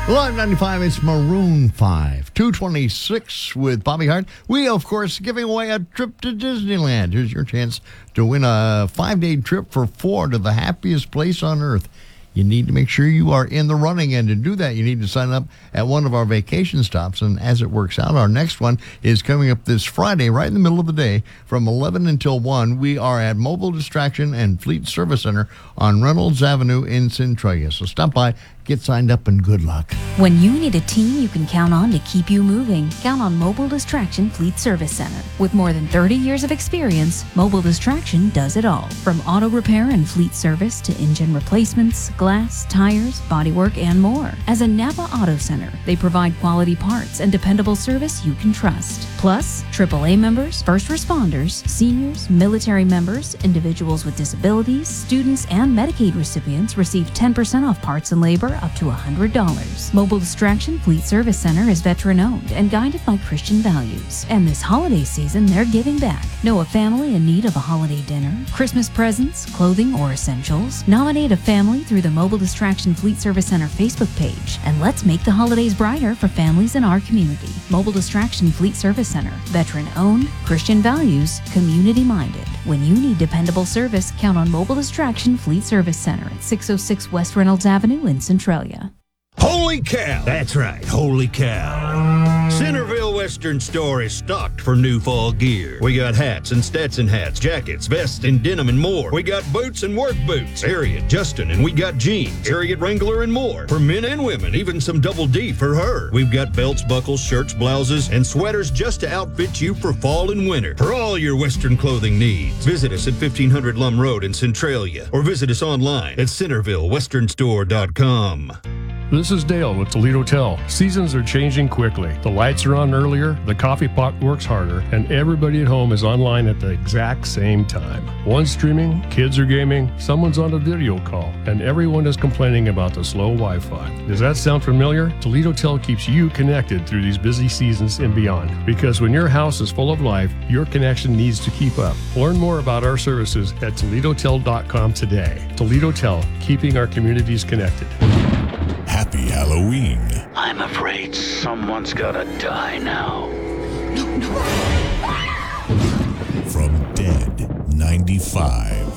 Live 95, it's Maroon 5. 226 with Bobby Hart. We, of course, giving away a trip to Disneyland. Here's your chance to win a 5-day trip for 4 to the happiest place on earth. You need to make sure you are in the running, and to do that, you need to sign up at one of our vacation stops. And as it works out, our next one is coming up this Friday, right in the middle of the day, from 11 until 1. We are at Mobile Distraction and Fleet Service Center on Reynolds Avenue in Centralia. So stop by, get signed up, and good luck. When you need a team you can count on to keep you moving, count on Mobile Distraction Fleet Service Center. With more than 30 years of experience, Mobile Distraction does it all. From auto repair and fleet service to engine replacements, glass, tires, bodywork, and more. As a Napa Auto Center, they provide quality parts and dependable service you can trust. Plus, AAA members, first responders, seniors, military members, individuals with disabilities, students, and Medicaid recipients receive 10% off parts and labor up to $100. Mobile Distraction Fleet Service Center is veteran-owned and guided by Christian values. And this holiday season, they're giving back. Know a family in need of a holiday dinner, Christmas presents, clothing, or essentials? Nominate a family through the Mobile Distraction Fleet Service Center Facebook page, and let's make the holidays brighter for families in our community. Mobile Distraction Fleet Service Center, veteran-owned, Christian values, community-minded. When you need dependable service, count on Mobile Distraction Fleet Service Center at 606 West Reynolds Avenue in Centralia. Holy cow! That's right, holy cow. Centerville Western Store is stocked for new fall gear. We got hats and Stetson hats, jackets, vests, and denim and more. We got boots and work boots, Harriet, Justin, and we got jeans, Harriet Wrangler, and more. For men and women, even some Double D for her. We've got belts, buckles, shirts, blouses, and sweaters just to outfit you for fall and winter. For all your Western clothing needs, visit us at 1500 Lum Road in Centralia, or visit us online at CentervilleWesternStore.com. This is Dale with Toledo Tel. Seasons are changing quickly. The lights are on earlier, the coffee pot works harder, and everybody at home is online at the exact same time. One's streaming, kids are gaming, someone's on a video call, and everyone is complaining about the slow Wi-Fi. Does that sound familiar? Toledo Tel keeps you connected through these busy seasons and beyond. Because when your house is full of life, your connection needs to keep up. Learn more about our services at ToledoTel.com today. Toledo Tel, keeping our communities connected. Happy Halloween. I'm afraid someone's gotta die now. From Dead 95.